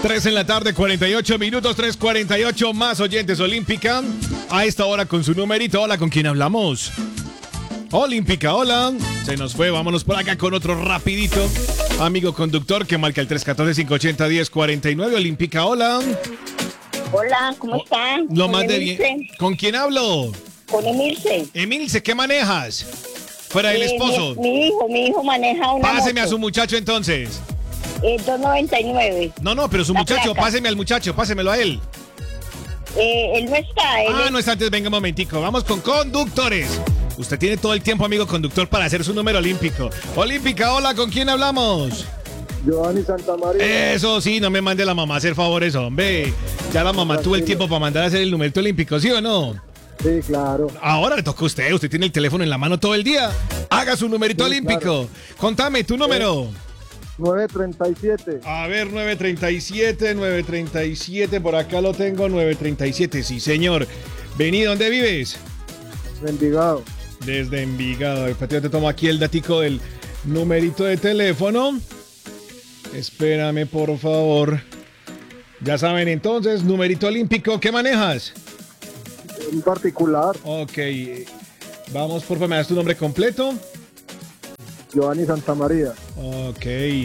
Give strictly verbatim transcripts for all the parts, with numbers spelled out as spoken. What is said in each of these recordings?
tres en la tarde, cuarenta y ocho minutos, tres cuarenta y ocho, más oyentes Olímpica. A esta hora con su numerito. Hola, ¿con quién hablamos? Olímpica, hola. Se nos fue, vámonos por acá con otro rapidito. Amigo conductor que marca el tres uno cuatro, cinco ocho cero, uno cero cuatro nueve. Olímpica, hola. Hola, ¿cómo Oh, están? Lo Con más de Emilce. bien. ¿Con quién hablo? Con Emilce. Emilce, ¿qué manejas? Fuera del Eh, esposo. Mi, mi hijo, mi hijo maneja una Páseme a moto. su muchacho entonces. Eh, dos noventa y nueve. No, no, pero su La muchacho, placa. páseme al muchacho, pásemelo a él. Eh, él no está. Él Ah, es- no está antes, venga un momentico. Vamos con conductores. Usted tiene todo el tiempo, amigo conductor, para hacer su número olímpico. Olímpica, hola, ¿con quién hablamos? Giovanni Santamaría. Eso sí, no me mande la mamá a hacer favores, hombre. Ya la mamá tuvo el tiempo para mandar a hacer el numerito olímpico, ¿sí o no? Sí, claro. Ahora le toca a usted, usted tiene el teléfono en la mano todo el día. Haga su numerito Sí, olímpico. Contame tu número. nueve treinta y siete. A ver, nueve treinta y siete, nueve treinta y siete, por acá lo tengo, nueve treinta y siete, sí señor. Vení, ¿dónde vives? Envigado. Desde Envigado. Espérate, te tomo aquí el datico del numerito de teléfono. Espérame, por favor. Ya saben entonces, numerito olímpico, ¿qué manejas? En particular, Ok, vamos, por favor, ¿me das tu nombre completo? Giovanni Santamaría. Ok.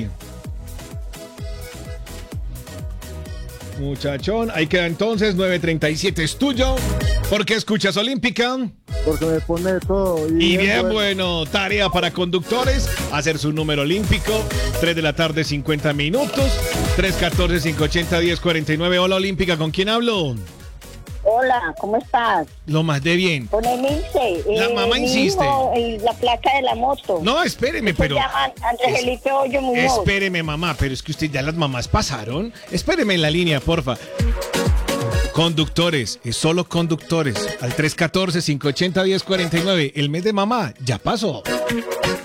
Muchachón, ahí queda entonces, nueve treinta y siete es tuyo. ¿Por qué escuchas Olímpica? Porque me pone todo. Y bien bueno, tarea para conductores, hacer su número olímpico, tres de la tarde, cincuenta minutos, tres uno cuatro, cinco ocho cero, uno cero cuatro nueve. Hola Olímpica, ¿con quién hablo? Hola, ¿cómo estás? Lo más de bien. Con Emilce. La Eh, mamá mi insiste. hijo, eh, la placa de la moto. No, espéreme, Se pero... llama Andrés Felipe Hoyo Muñoz. Espéreme, mamá, pero es que usted ya las mamás pasaron. Espéreme en la línea, porfa. Conductores, es solo conductores. Al tres uno cuatro, cinco ocho cero, uno cero cuatro nueve. El mes de mamá ya pasó.